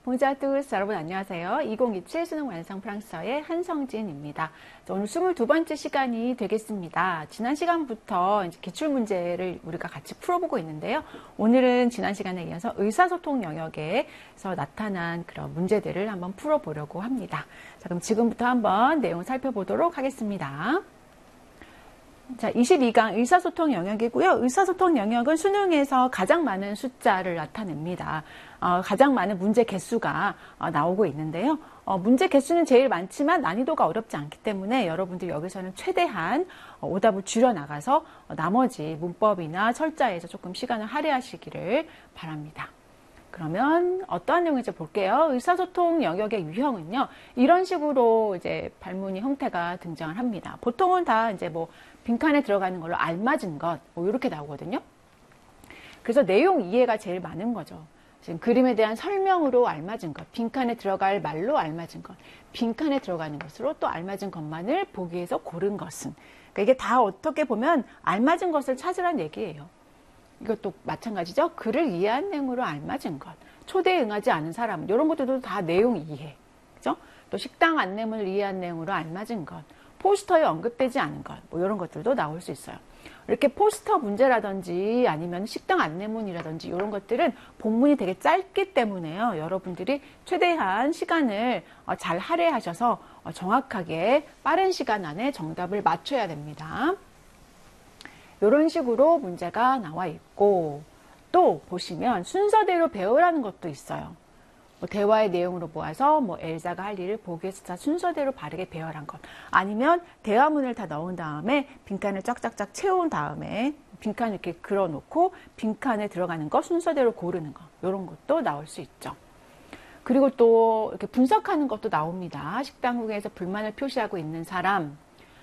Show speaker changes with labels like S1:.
S1: Bonjour à tous. 여러분 안녕하세요. 2027 수능 완성 프랑스어의 한성진입니다. 오늘 22번째 시간이 되겠습니다. 지난 시간부터 이제 기출문제를 우리가 같이 풀어보고 있는데요. 오늘은 지난 시간에 이어서 의사소통 영역에서 나타난 그런 문제들을 한번 풀어보려고 합니다. 자, 그럼 지금부터 한번 내용을 살펴보도록 하겠습니다. 자, 22강 의사소통 영역이고요. 의사소통 영역은 수능에서 가장 많은 숫자를 나타냅니다. 가장 많은 문제 개수가 나오고 있는데요. 문제 개수는 제일 많지만 난이도가 어렵지 않기 때문에 여러분들 여기서는 최대한 오답을 줄여나가서 나머지 문법이나 철자에서 조금 시간을 할애하시기를 바랍니다. 그러면 어떠한 내용인지 볼게요. 의사소통 영역의 유형은요, 이런 식으로 이제 발문이 형태가 등장을 합니다. 보통은 다 이제 뭐 빈칸에 들어가는 걸로 알맞은 것, 뭐 이렇게 나오거든요. 그래서 내용 이해가 제일 많은 거죠. 지금 그림에 대한 설명으로 알맞은 것, 빈칸에 들어갈 말로 알맞은 것, 빈칸에 들어가는 것으로 또 알맞은 것만을 보기 위해서 고른 것은. 그러니까 이게 다 어떻게 보면 알맞은 것을 찾으란 얘기예요. 이것도 마찬가지죠. 글을 이해한 내용으로 알맞은 것, 초대에 응하지 않은 사람, 이런 것들도 다 내용 이해. 그죠? 또 식당 안내문을 이해한 내용으로 알맞은 것, 포스터에 언급되지 않은 것, 뭐 이런 것들도 나올 수 있어요. 이렇게 포스터 문제라든지 아니면 식당 안내문이라든지 이런 것들은 본문이 되게 짧기 때문에요. 여러분들이 최대한 시간을 잘 할애하셔서 정확하게 빠른 시간 안에 정답을 맞춰야 됩니다. 이런 식으로 문제가 나와 있고, 또 보시면 순서대로 배우라는 것도 있어요. 뭐 대화의 내용으로 모아서 뭐 엘사가 할 일을 보기 위해서 순서대로 바르게 배열한 것, 아니면 대화문을 다 넣은 다음에 빈칸을 쫙쫙쫙 채운 다음에 빈칸을 이렇게 그려놓고 빈칸에 들어가는 거 순서대로 고르는 거, 이런 것도 나올 수 있죠. 그리고 또 이렇게 분석하는 것도 나옵니다. 식당국에서 불만을 표시하고 있는 사람,